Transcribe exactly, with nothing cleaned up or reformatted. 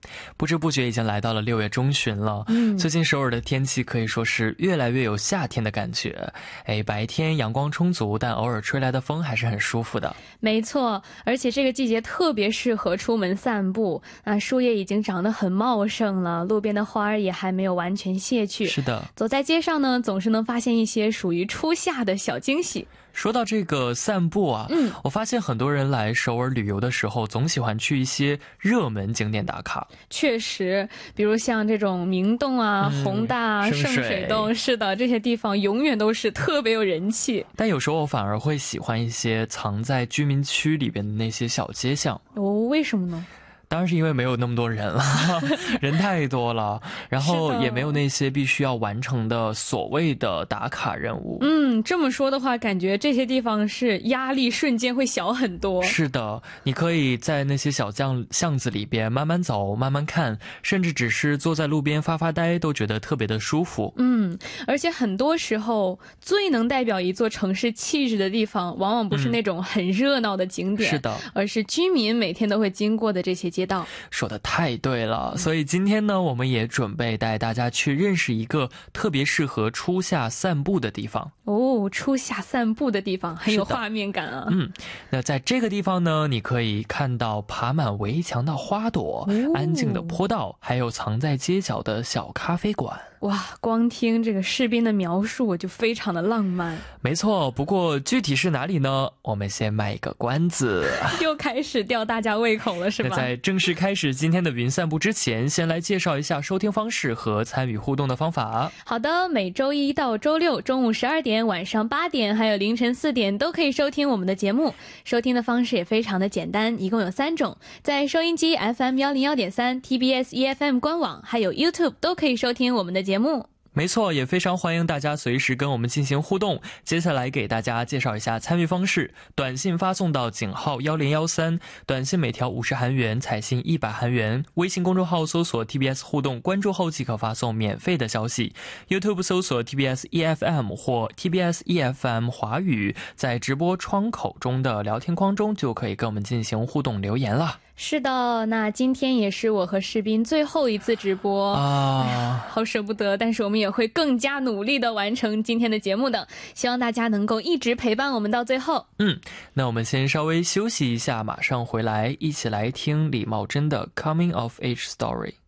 不知不觉已经来到了六月中旬了，嗯，最近首尔的天气可以说是越来越有夏天的感觉。哎，白天阳光充足，但偶尔吹来的风还是很舒服的。 没错，而且这个季节特别适合出门散步。那树叶已经长得很茂盛了，路边的花儿也还没有完全谢去。 是的， 走在街上呢，总是能发现一些属于初夏的小惊喜。 说到这个散步啊，嗯，我发现很多人来首尔旅游的时候总喜欢去一些热门景点打卡。 确实，比如像这种明洞啊、嗯、弘大啊、圣水洞，是的，这些地方永远都是特别有人气。 但有时候我反而会喜欢一些藏在居民区里边的那些小街巷。 哦，为什么呢？ 当然是因为没有那么多人了人太多了，然后也没有那些必须要完成的所谓的打卡任务。 嗯，这么说的话，感觉这些地方是压力瞬间会小很多。 是的，你可以在那些小巷巷子里边慢慢走慢慢看，甚至只是坐在路边发发呆都觉得特别的舒服。 嗯，而且很多时候最能代表一座城市气质的地方往往不是那种很热闹的景点、嗯、 是的， 而是居民每天都会经过的这些街道。 说得太对了，所以今天呢，我们也准备带大家去认识一个特别适合初夏散步的地方。 哦，初夏散步的地方很有画面感啊。 嗯，那在这个地方呢，你可以看到爬满围墙的花朵、哦、安静的坡道，还有藏在街角的小咖啡馆。 哇，光听这个士兵的描述我就非常的浪漫。 没错，不过具体是哪里呢？我们先卖一个关子。 又开始吊大家胃口了是吗？ 那在正式开始今天的云散步之前，先来介绍一下收听方式和参与互动的方法。 好的，每周一到周六中午十二点、晚上八点还有凌晨四点都可以收听我们的节目。收听的方式也非常的简单，一共有三种，在收音机 F M 一零一点三、T B S E F M 官网还有 YouTube 都可以收听我们的节目。 没错，也非常欢迎大家随时跟我们进行互动。接下来给大家介绍一下参与方式，短信发送到井号一零一三，短信每条五十韩元，彩信一百韩元。微信公众号搜索 T B S 互动，关注后即可发送免费的消息。 YouTube 搜索 T B S E F M 或 T B S E F M 华语，在直播窗口中的聊天框中就可以跟我们进行互动留言了。 是的，那今天也是我和士斌最后一次直播啊，好舍不得，但是我们也会更加努力的完成今天的节目的，希望大家能够一直陪伴我们到最后。 嗯，那我们先稍微休息一下，马上回来一起来听李茂贞的 Coming of Age Story。